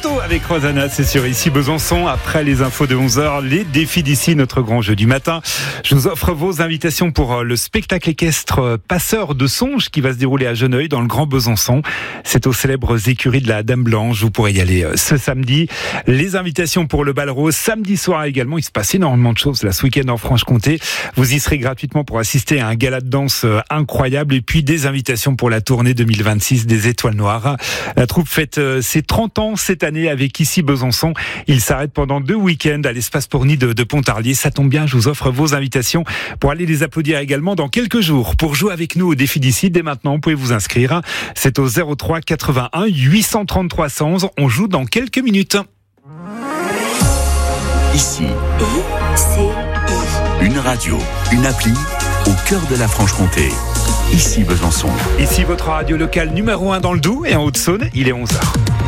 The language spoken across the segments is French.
bientôt avec Rosanna, c'est sur Ici Besançon. Après les infos de 11h, les défis d'ici, notre grand jeu du matin. Je vous offre vos invitations pour le spectacle équestre Passeur de songes qui va se dérouler à Geneuille dans le Grand Besançon. C'est aux célèbres écuries de la Dame Blanche. Vous pourrez y aller ce samedi. Les invitations pour le bal rose samedi soir également. Il se passe énormément de choses là ce week-end en Franche-Comté. Vous y serez gratuitement pour assister à un gala de danse incroyable et puis des invitations pour la tournée 2026 des Étoiles Noires. La troupe fête ses 30 ans cette année avec Ici Besançon. Il s'arrête pendant 2 week-ends à l'espace Porny de Pontarlier. Ça tombe bien, je vous offre vos invitations pour aller les applaudir également dans quelques jours. Pour jouer avec nous au défi d'ici, dès maintenant, vous pouvez vous inscrire. C'est au 03 81 833 111. On joue dans quelques minutes. Ici, une radio, une appli au cœur de la Franche-Comté. Ici Besançon. Ici votre radio locale numéro 1 dans le Doubs et en Haute-Saône, il est 11h.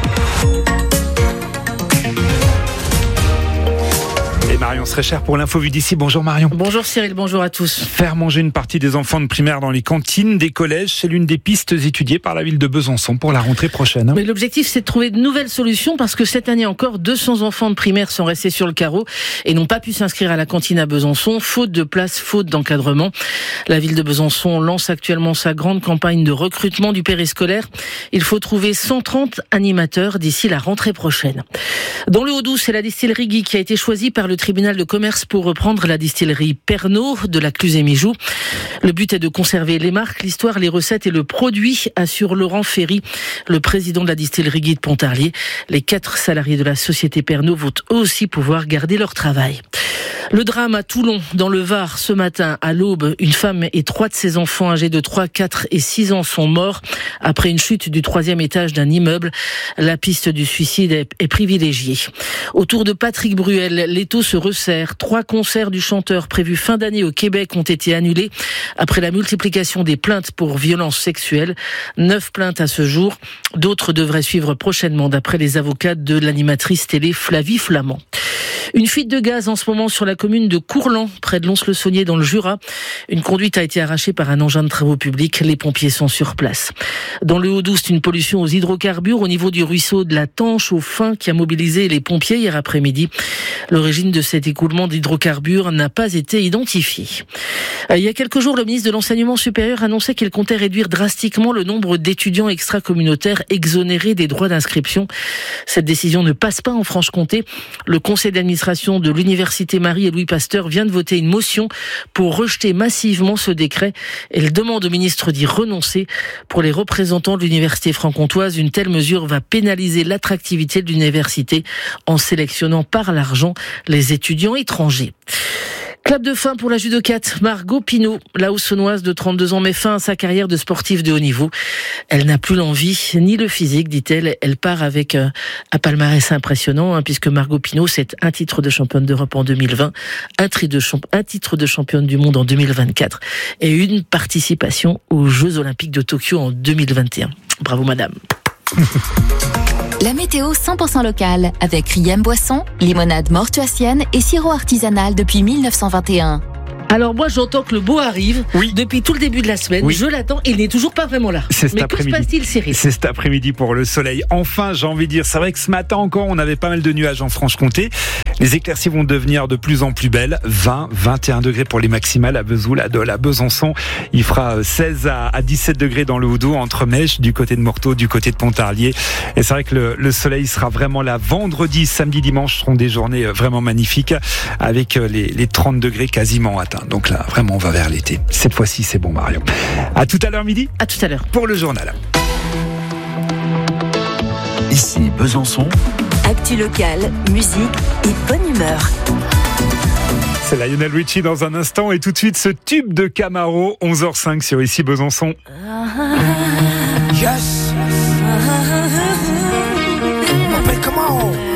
Et Marion Srecher pour l'info vue d'ici. Bonjour Marion. Bonjour Cyril, bonjour à tous. Faire manger une partie des enfants de primaire dans les cantines des collèges, c'est l'une des pistes étudiées par la ville de Besançon pour la rentrée prochaine. Mais l'objectif, c'est de trouver de nouvelles solutions parce que cette année encore, 200 enfants de primaire sont restés sur le carreau et n'ont pas pu s'inscrire à la cantine à Besançon, faute de place, faute d'encadrement. La ville de Besançon lance actuellement sa grande campagne de recrutement du périscolaire. Il faut trouver 130 animateurs d'ici la rentrée prochaine. Dans le Haut-Doubs, c'est la distillerie Guy qui a été choisie par le tribunal de commerce pour reprendre la distillerie Pernod de la Cluse-et-Mijoux. Le but est de conserver les marques, l'histoire, les recettes et le produit, assure Laurent Ferry, le président de la distillerie Guy de Pontarlier. Les 4 salariés de la société Pernod vont aussi pouvoir garder leur travail. Le drame à Toulon, dans le Var, ce matin, à l'aube, une femme et 3 de ses enfants âgés de 3, 4 et 6 ans sont morts après une chute du 3e étage d'un immeuble. La piste du suicide est privilégiée. Autour de Patrick Bruel, l'étau se resserre. 3 concerts du chanteur prévus fin d'année au Québec ont été annulés après la multiplication des plaintes pour violences sexuelles. 9 plaintes à ce jour. D'autres devraient suivre prochainement, d'après les avocats de l'animatrice télé Flavie Flamand. Une fuite de gaz en ce moment sur la commune de Courlan, près de Lons-le-Saunier dans le Jura. Une conduite a été arrachée par un engin de travaux publics. Les pompiers sont sur place. Dans le Haut-Doubs, c'est une pollution aux hydrocarbures au niveau du ruisseau de la Tanche au Fin qui a mobilisé les pompiers hier après-midi. L'origine de cet écoulement d'hydrocarbures n'a pas été identifiée. Il y a quelques jours, le ministre de l'Enseignement supérieur annonçait qu'il comptait réduire drastiquement le nombre d'étudiants extracommunautaires exonérés des droits d'inscription. Cette décision ne passe pas en Franche-Comté. Le conseil d'administration de l'université Marie et Louis Pasteur vient de voter une motion pour rejeter massivement ce décret. Elle demande au ministre d'y renoncer. Pour les représentants de l'université franc-comtoise, une telle mesure va pénaliser l'attractivité de l'université en sélectionnant par l'argent les étudiants étrangers. Clap de fin pour la judokate Margot Pinault. La Haussonnoise de 32 ans met fin à sa carrière de sportive de haut niveau. Elle n'a plus l'envie ni le physique, dit-elle. Elle part avec un palmarès impressionnant, puisque Margot Pinault, c'est un titre de championne d'Europe en 2020, un titre de championne du monde en 2024 et une participation aux Jeux Olympiques de Tokyo en 2021. Bravo madame. La météo 100% locale avec Riem Boisson, limonade mortuacienne et sirop artisanal depuis 1921. Alors moi j'entends que le beau arrive depuis tout le début de la semaine, je l'attends et il n'est toujours pas vraiment là. C'est Mais que se passe-t-il, Cyril ? C'est cet après-midi pour le soleil. Enfin, j'ai envie de dire, c'est vrai que ce matin encore on avait pas mal de nuages en Franche-Comté. Les éclaircies vont devenir de plus en plus belles. 20, 21 degrés pour les maximales à Vesoul, à Dole, à Besançon. Il fera 16 à 17 degrés dans le Haut-Doubs, entre Mèche, du côté de Morteau, du côté de Pontarlier. Et c'est vrai que le soleil sera vraiment là. Vendredi, samedi, dimanche seront des journées vraiment magnifiques avec les 30 degrés quasiment atteints. Donc là, vraiment, on va vers l'été. Cette fois-ci, c'est bon, Marion. À tout à l'heure midi. À tout à l'heure. Pour le journal. Ici Besançon. Actu locale, musique et bonne humeur. C'est Lionel Richie dans un instant et tout de suite ce tube de Camaro, 11h05 sur Ici Besançon. Yes. On m'appelle comment?